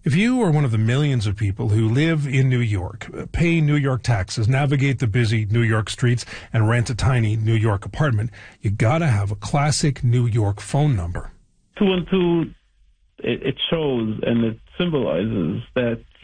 If you are one of the millions of people who live in New York, pay New York taxes, navigate the busy New York streets, and rent a tiny New York apartment, you gotta have a classic New York phone number. 212, it shows and it symbolizes that